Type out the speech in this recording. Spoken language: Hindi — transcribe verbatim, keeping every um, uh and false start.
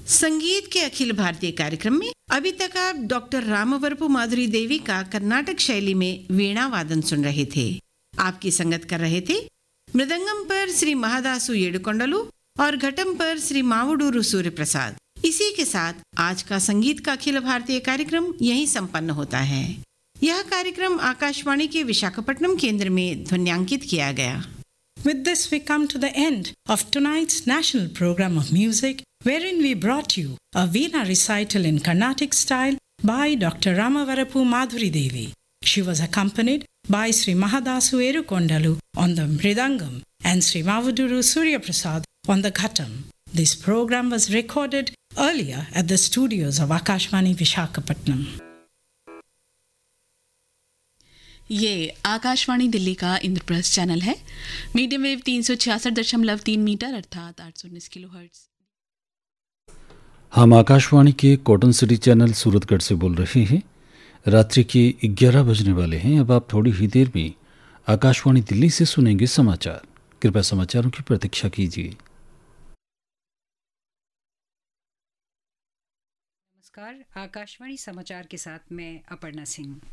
संगीत के अखिल भारतीय कार्यक्रम में अभी तक आप डॉक्टर रामवरपु माधुरी देवी का कर्नाटक शैली में वीणा वादन सुन रहे थे। आपकी संगत कर रहे थे मृदंगम पर श्री महादासु येडुकोंडलु और घटम पर श्री मावुडूरू सूर्य प्रसाद। इसी के साथ आज का संगीत का अखिल भारतीय कार्यक्रम यहीं संपन्न होता है। यह कार्यक्रम आकाशवाणी के विशाखापट्टनम केंद्र में ध्वन्यांकित किया गया। With this, we come to the end of tonight's national program of music, wherein we brought you a Veena recital in Carnatic style by Doctor Ramavarapu Madhuri Devi. She was accompanied by Sri Mahadasu Erukondalu on the Mridangam and Sri Mavuduru Surya Prasad on the Ghatam. This program was recorded earlier at the studios of Akashvani Vishakhapatnam. ये आकाशवाणी दिल्ली का इंद्रप्रस्थ चैनल है। मीडियम वेव तीन सौ छियासठ दशमलव तीन मीटर अर्थात आठ सौ उन्नीस किलो हर्ट्ज। हम आकाशवाणी के कॉटन सिटी चैनल सूरतगढ़ से बोल रहे हैं। रात्रि के ग्यारह बजने वाले हैं। अब आप थोड़ी ही देर में आकाशवाणी दिल्ली से सुनेंगे समाचार। कृपया समाचारों की प्रतीक्षा कीजिए। नमस्कार, आकाशवाणी समाचार के साथ मैं अपर्णा सिंह।